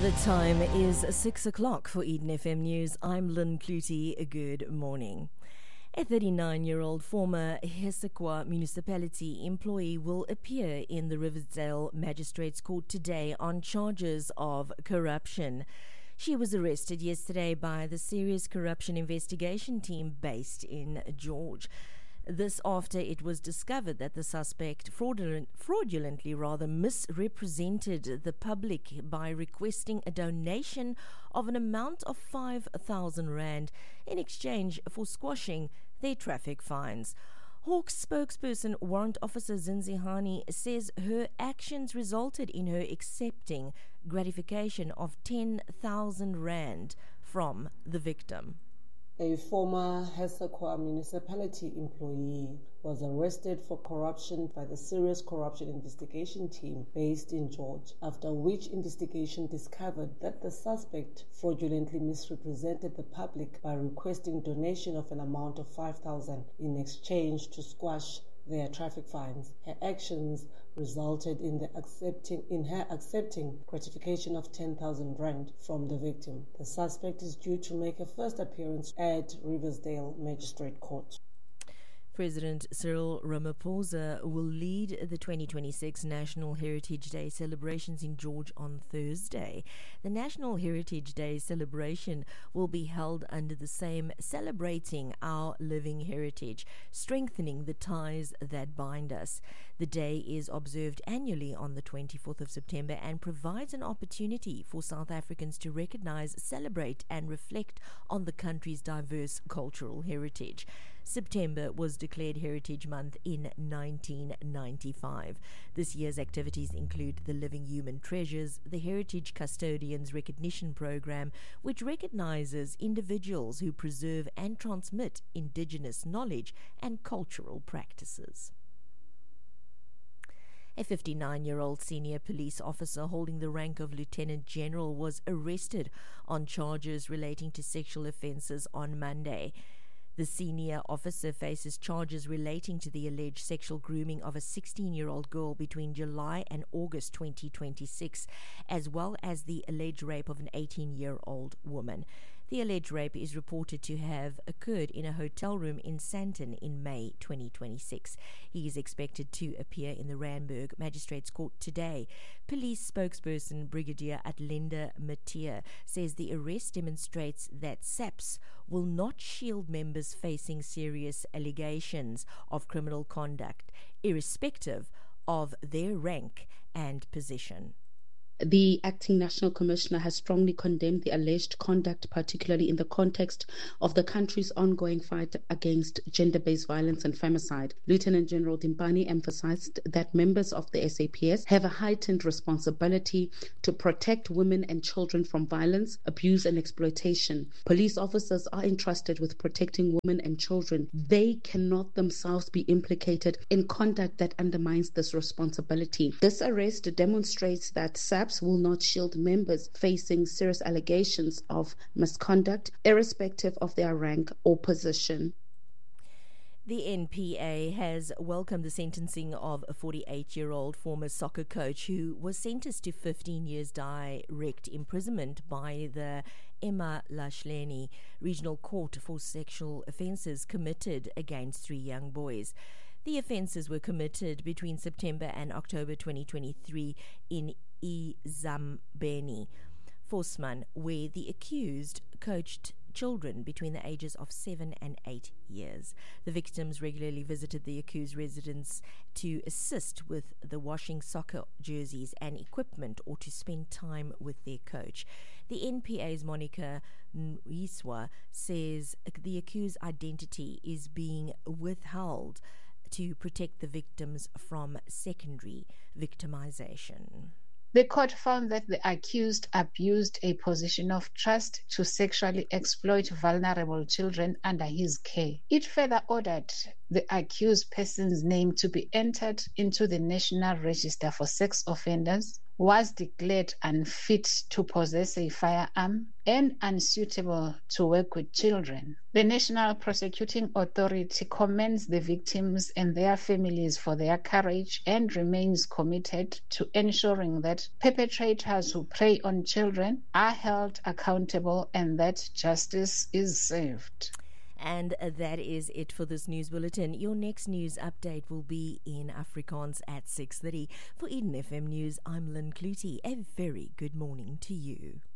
The time is 6 o'clock for Eden FM News. I'm Lynn Clutie. Good morning. A 39-year-old former Hesekwa municipality employee will appear in the Riversdale Magistrates Court today on charges of corruption. She was arrested yesterday by the Serious Corruption Investigation Team based in George. This after it was discovered that the suspect fraudulently misrepresented the public by requesting a donation of an amount of 5,000 rand in exchange for squashing their traffic fines. Hawks spokesperson Warrant Officer Zinzihani says her actions resulted in her accepting gratification of 10,000 rand from the victim. A former Hesekwa municipality employee was arrested for corruption by the Serious Corruption Investigation Team based in George, after which investigation discovered that the suspect fraudulently misrepresented the public by requesting donation of an amount of 5,000 in exchange to squash their traffic fines. Her actions resulted in her accepting gratification of 10,000 rand from the victim. The suspect is due to make a first appearance at Riversdale Magistrate Court. President Cyril Ramaphosa will lead the 2026 National Heritage Day celebrations in George on Thursday. The National Heritage Day celebration will be held under the same Celebrating Our Living Heritage, Strengthening the Ties That Bind Us. The day is observed annually on the 24th of September and provides an opportunity for South Africans to recognize, celebrate and reflect on the country's diverse cultural heritage. September was declared Heritage Month in 1995. This year's activities include the Living Human Treasures, the Heritage Custodians Recognition Program, which recognizes individuals who preserve and transmit indigenous knowledge and cultural practices. A 59-year-old senior police officer holding the rank of Lieutenant General was arrested on charges relating to sexual offences on Monday. The senior officer faces charges relating to the alleged sexual grooming of a 16-year-old girl between July and August 2026, as well as the alleged rape of an 18-year-old woman. The alleged rape is reported to have occurred in a hotel room in Sandton in May 2026. He is expected to appear in the Randburg Magistrates Court today. Police spokesperson Brigadier Atlinda Matia says the arrest demonstrates that SAPS will not shield members facing serious allegations of criminal conduct, irrespective of their rank and position. The acting national commissioner has strongly condemned the alleged conduct, particularly in the context of the country's ongoing fight against gender-based violence and femicide. Lieutenant General Dimpani emphasized that members of the SAPS have a heightened responsibility to protect women and children from violence, abuse and exploitation. Police officers are entrusted with protecting women and children. They cannot themselves be implicated in conduct that undermines this responsibility. This arrest demonstrates that SAPS will not shield members facing serious allegations of misconduct, irrespective of their rank or position. The NPA has welcomed the sentencing of a 48-year-old former soccer coach who was sentenced to 15 years direct imprisonment by the eMalahleni Regional Court for sexual offences committed against 3 young boys. The offences were committed between September and October 2023 in Izambeni, Forsman, where the accused coached children between the ages of 7 and 8 years. The victims regularly visited the accused residence to assist with the washing soccer jerseys and equipment or to spend time with their coach. The NPA's Monica Nwiswa says the accused's identity is being withheld to protect the victims from secondary victimization. The court found that the accused abused a position of trust to sexually exploit vulnerable children under his care. It further ordered the accused person's name to be entered into the National Register for Sex Offenders, was declared unfit to possess a firearm and unsuitable to work with children. The National Prosecuting Authority commends the victims and their families for their courage and remains committed to ensuring that perpetrators who prey on children are held accountable and that justice is served. And that is it for this news bulletin. Your next news update will be in Afrikaans at 6:30. For Eden FM News, I'm Lynn Clutie. A very good morning to you.